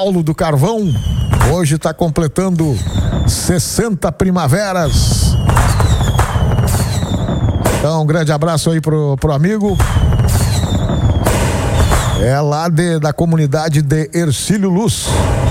Paulo do Carvão. Hoje está completando 60 primaveras. Então, um grande abraço aí pro amigo. É lá da comunidade de Hercílio Luz.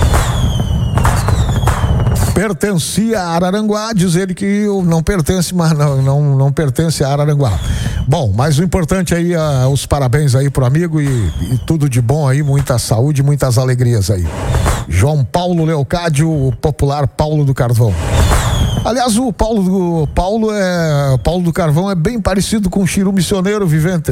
Pertencia a Araranguá, diz ele que não pertence, mas não pertence a Araranguá. Bom, mas o importante aí, os parabéns aí pro amigo e tudo de bom aí, muita saúde, muitas alegrias aí. João Paulo Leocádio, o popular Paulo do Carvão. Aliás, o Paulo do Carvão é bem parecido com o Chiru Missioneiro, Vivente.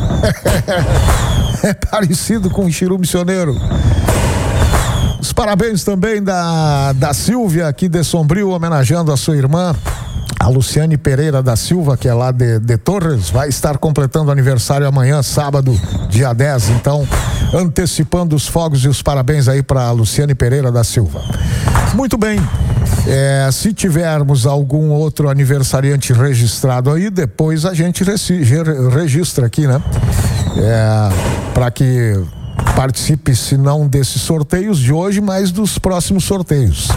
É parecido com o Chiru Missioneiro. Os parabéns também da Silvia, aqui de Sombrio, homenageando a sua irmã, a Luciane Pereira da Silva, que é lá de Torres, vai estar completando aniversário amanhã, sábado, dia 10. Então, antecipando os fogos e os parabéns aí para Luciane Pereira da Silva. Muito bem. Se tivermos algum outro aniversariante registrado aí, depois a gente registra aqui, né? Para que participe, se não desses sorteios de hoje, mas dos próximos sorteios.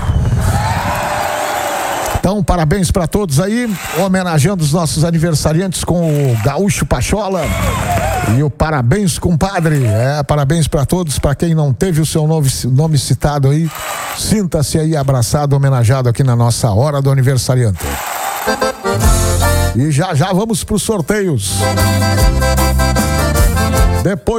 Então, parabéns para todos aí, homenageando os nossos aniversariantes com o Gaúcho Pachola e o parabéns, compadre. Parabéns para todos, para quem não teve o seu nome citado aí, sinta-se aí abraçado, homenageado aqui na nossa Hora do Aniversariante. E já vamos para os sorteios. Depois